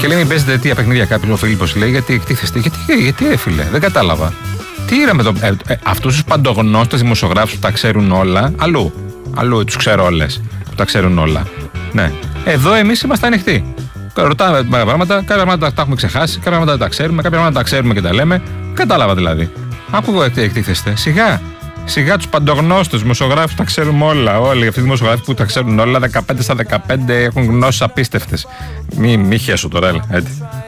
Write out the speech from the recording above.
Και λέει: μην παίζετε τέτοια παιχνίδια. Κάποιο ο Φίλιππος λέει: γιατί εκτίθεστε. Γιατί φίλε, δεν κατάλαβα. Τι είναι με αυτούς τους παντογνώστες δημοσιογράφους που τα ξέρουν όλα, αλλού τους ξέρω όλες, που τα ξέρουν όλα. Ναι. Εδώ εμείς είμαστε ανοιχτοί. Ρωτάμε πράγματα, κάποια πράγματα τα έχουμε ξεχάσει, κάποια πράγματα τα ξέρουμε, κάποια πράγματα τα ξέρουμε και τα λέμε. Κατάλαβα δηλαδή. Άκουγα εκτίθεστε. Σιγά τους παντογνώστες δημοσιογράφους τα ξέρουμε όλα. Όλοι αυτοί οι δημοσιογράφοι που τα ξέρουν όλα, 15 στα 15 έχουν γνώσεις απίστευτες. Μη χέσω τώρα, έλα, έτσι.